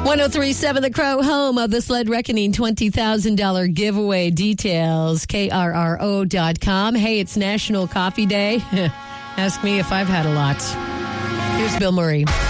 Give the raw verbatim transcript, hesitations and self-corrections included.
one oh three point seven The Crow, home of the Sled Reckoning twenty thousand dollars giveaway. Details, K R R O dot com. Hey, it's National Coffee Day. Ask me if I've had a lot. Here's Bill Murray.